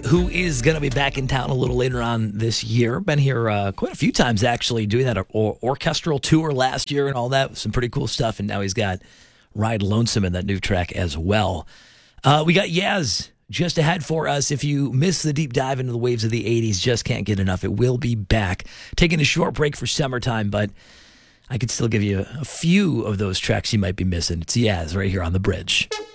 who is going to be back in town a little later on this year. Been here quite a few times, actually, doing that orchestral tour last year and all that. Some pretty cool stuff. And now he's got Ride Lonesome in that new track as well. We got Yaz just ahead for us. If you missed the deep dive into the waves of the 80s, just can't get enough. It will be back. Taking a short break for summertime, but I could still give you a few of those tracks you might be missing. It's Yaz right here on The Bridge.